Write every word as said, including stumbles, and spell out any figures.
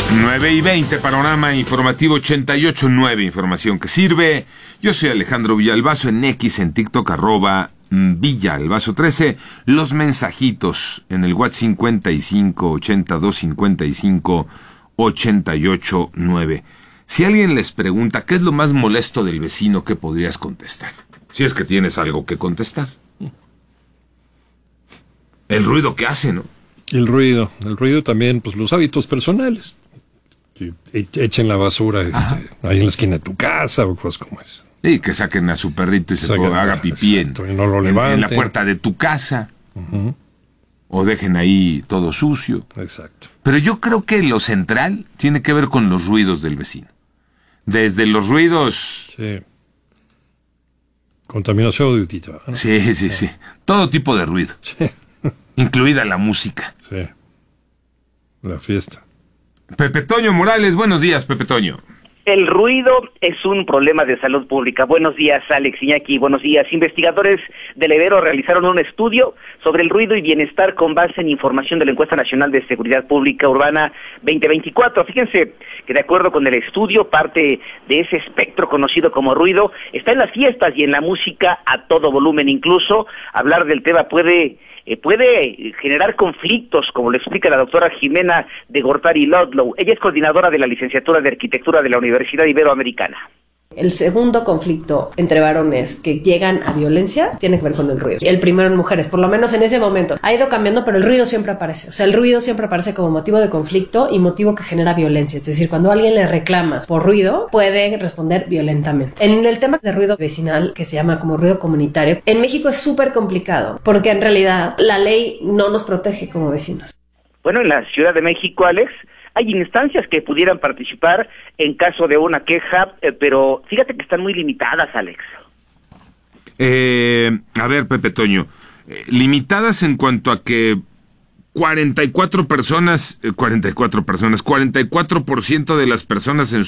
nueve y veinte, panorama informativo ochenta y ocho punto nueve, información que sirve. Yo soy Alejandro Villalbazo, en X, en TikTok, arroba Villalbazo trece. Los mensajitos en el WhatsApp cincuenta y cinco ochenta y dos cincuenta y cinco ochenta y ocho nueve. Si alguien les pregunta qué es lo más molesto del vecino, ¿qué podrías contestar? Si es que tienes algo que contestar. El ruido que hace, ¿no? El ruido, el ruido también, pues los hábitos personales. Que echen la basura este, ahí en la esquina de tu casa o cosas como eso. Sí, que saquen a su perrito y se Saquen, haga pipí en, exacto, y no lo en, levanten. en la puerta de tu casa. Uh-huh. O dejen ahí todo sucio. Exacto. Pero yo creo que lo central tiene que ver con los ruidos del vecino. Desde los ruidos... Sí. Contaminación auditiva, ¿no? Sí, sí, sí, sí. Todo tipo de ruido. Sí. Incluida la música. Sí. La fiesta. Pepe Toño Morales, buenos días, Pepe Toño. El ruido es un problema de salud pública. Buenos días, Alex Iñaki. Buenos días. Investigadores del Ibero realizaron un estudio sobre el ruido y bienestar con base en información de la Encuesta Nacional de Seguridad Pública Urbana veinte veinticuatro. Fíjense que de acuerdo con el estudio, parte de ese espectro conocido como ruido está en las fiestas y en la música a todo volumen. Incluso hablar del tema puede... Eh, puede generar conflictos, como lo explica la doctora Jimena de Gortari Ludlow. Ella es coordinadora de la licenciatura de Arquitectura de la Universidad Iberoamericana. El segundo conflicto entre varones que llegan a violencia tiene que ver con el ruido. El primero en mujeres, por lo menos en ese momento. Ha ido cambiando, pero el ruido siempre aparece. O sea, el ruido siempre aparece como motivo de conflicto y motivo que genera violencia. Es decir, cuando alguien le reclama por ruido, puede responder violentamente. En el tema de ruido vecinal, que se llama como ruido comunitario, en México es súper complicado, porque en realidad la ley no nos protege como vecinos. Bueno, en la Ciudad de México, Alex, hay instancias que pudieran participar en caso de una queja, eh, pero fíjate que están muy limitadas, Alex. Eh, a ver, Pepe Toño, eh, limitadas en cuanto a que cuarenta y cuatro personas, eh, cuarenta y cuatro personas, cuarenta y cuatro por ciento de las personas en